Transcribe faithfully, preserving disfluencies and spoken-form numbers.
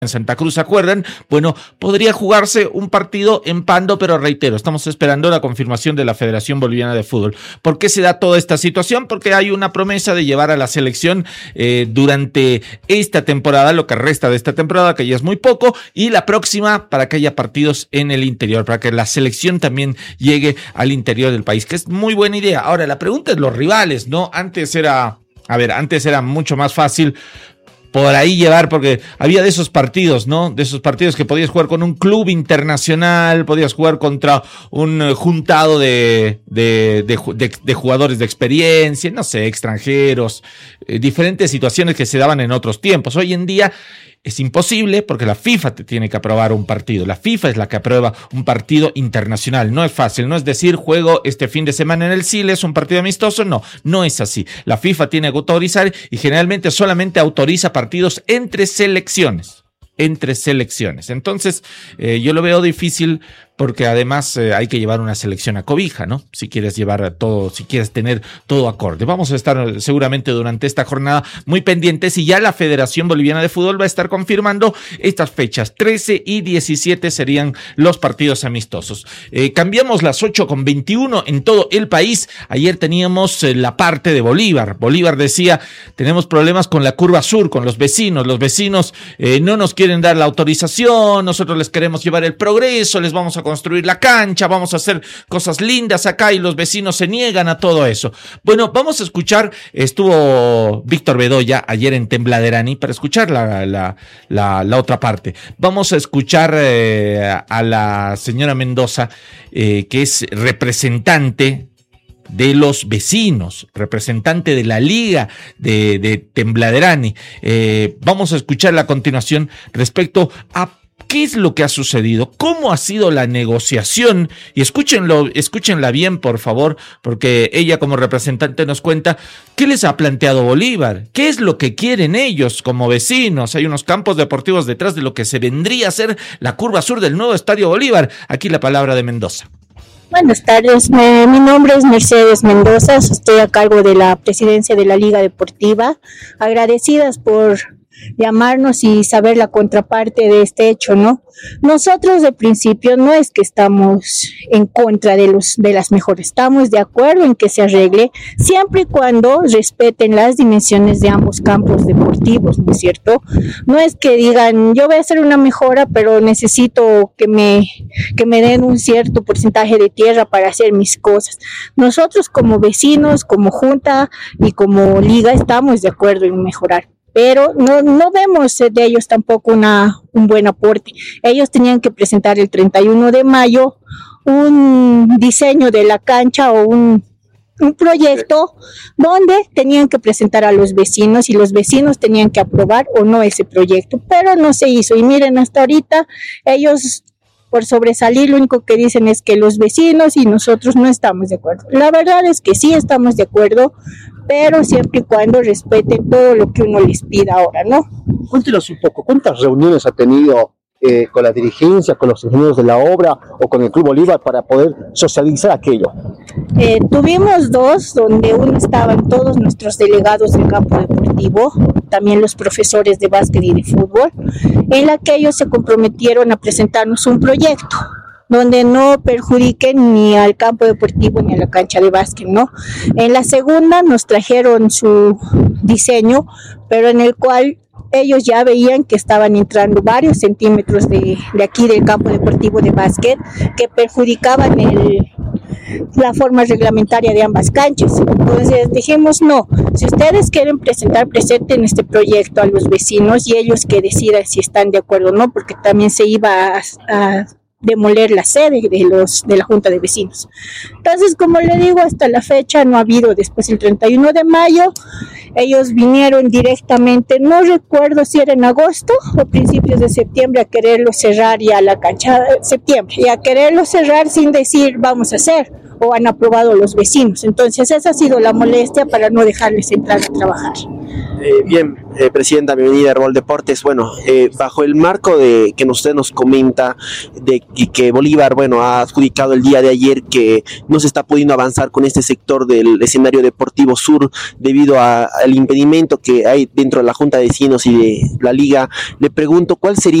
en Santa Cruz, ¿se acuerdan? Bueno, podría jugarse un partido en Pando, pero reitero, estamos esperando la confirmación de la Federación Boliviana de Fútbol. ¿Por qué se da toda esta situación? Porque hay una promesa de llevar a la selección eh, durante esta temporada, lo que resta de esta temporada, que ya es muy poco, y la próxima para que haya partidos en el interior, para que la selección también llegue al interior del país, que es muy buena idea. Ahora, la pregunta es los rivales, ¿no? Antes era, a ver, antes era mucho más fácil por ahí llevar, porque había de esos partidos, ¿no? De esos partidos que podías jugar con un club internacional, podías jugar contra un juntado de, de, de, de, de jugadores de experiencia, no sé, extranjeros, eh, diferentes situaciones que se daban en otros tiempos. Hoy en día es imposible porque la FIFA te tiene que aprobar un partido. La FIFA es la que aprueba un partido internacional. No es fácil, no es decir, juego este fin de semana en el Chile, es un partido amistoso. No, no es así. La FIFA tiene que autorizar y generalmente solamente autoriza partidos entre selecciones. Entre selecciones. Entonces, eh, yo lo veo difícil porque además eh, hay que llevar una selección a cobija, ¿no? Si quieres llevar todo, si quieres tener todo acorde. Vamos a estar seguramente durante esta jornada muy pendientes y ya la Federación Boliviana de Fútbol va a estar confirmando estas fechas. trece y diecisiete serían los partidos amistosos. Eh, cambiamos las ocho con veintiuno en todo el país. Ayer teníamos eh, la parte de Bolívar. Bolívar decía, tenemos problemas con la curva sur, con los vecinos. Los vecinos eh, no nos quieren dar la autorización, nosotros les queremos llevar el progreso, les vamos a construir la cancha, vamos a hacer cosas lindas acá y los vecinos se niegan a todo eso. Bueno, vamos a escuchar, estuvo Víctor Bedoya ayer en Tembladerani para escuchar la, la, la, la otra parte. Vamos a escuchar eh, a la señora Mendoza, eh, que es representante de los vecinos, representante de la Liga de, de Tembladerani. Eh, vamos a escucharla a continuación respecto a qué es lo que ha sucedido, cómo ha sido la negociación, y escúchenlo, escúchenla bien, por favor, porque ella como representante nos cuenta qué les ha planteado Bolívar, qué es lo que quieren ellos como vecinos. Hay unos campos deportivos detrás de lo que se vendría a ser la curva sur del nuevo Estadio Bolívar. Aquí la palabra de Mendoza. Buenas tardes, me, mi nombre es Mercedes Mendoza, estoy a cargo de la presidencia de la Liga Deportiva. Agradecidas por llamarnos y saber la contraparte de este hecho, ¿no? Nosotros de principio no es que estamos en contra de los de las mejoras, estamos de acuerdo en que se arregle siempre y cuando respeten las dimensiones de ambos campos deportivos, ¿no es cierto? No es que digan, yo voy a hacer una mejora, pero necesito que me que me den un cierto porcentaje de tierra para hacer mis cosas. Nosotros como vecinos, como junta y como liga estamos de acuerdo en mejorar, pero no, no vemos de ellos tampoco una, un buen aporte. Ellos tenían que presentar el treinta y uno de mayo un diseño de la cancha o un, un proyecto donde tenían que presentar a los vecinos y los vecinos tenían que aprobar o no ese proyecto, pero no se hizo. Y miren, hasta ahorita ellos, por sobresalir, lo único que dicen es que los vecinos y nosotros no estamos de acuerdo. La verdad es que sí estamos de acuerdo, pero siempre y cuando respeten todo lo que uno les pida ahora, ¿no? Cuéntenos un poco, ¿cuántas reuniones ha tenido eh, con la dirigencia, con los ingenieros de la obra o con el Club Bolívar para poder socializar aquello? Eh, tuvimos dos, donde uno estaban todos nuestros delegados del campo deportivo, también los profesores de básquet y de fútbol, en la que ellos se comprometieron a presentarnos un proyecto donde no perjudiquen ni al campo deportivo ni a la cancha de básquet, ¿no? En la segunda nos trajeron su diseño, pero en el cual ellos ya veían que estaban entrando varios centímetros de, de aquí del campo deportivo de básquet que perjudicaban el, la forma reglamentaria de ambas canchas. Entonces dijimos, no, si ustedes quieren presentar, presenten este proyecto a los vecinos y ellos que decidan si están de acuerdo o no, porque también se iba a, a demoler la sede de los de la Junta de Vecinos. Entonces, como le digo, hasta la fecha no ha habido. Después el treinta y uno de mayo ellos vinieron directamente, no recuerdo si era en agosto o principios de septiembre, a quererlo cerrar ya la cancha, septiembre, y a quererlo cerrar sin decir vamos a hacer, o han aprobado los vecinos. Entonces esa ha sido la molestia para no dejarles entrar a trabajar. Eh, bien, eh, Presidenta, bienvenida a Herbol Deportes. Bueno, eh, bajo el marco de que usted nos comenta de que, que Bolívar, bueno, ha adjudicado el día de ayer que no se está pudiendo avanzar con este sector del escenario deportivo sur debido a, al impedimento que hay dentro de la Junta de Vecinos y de la Liga, le pregunto, ¿cuál sería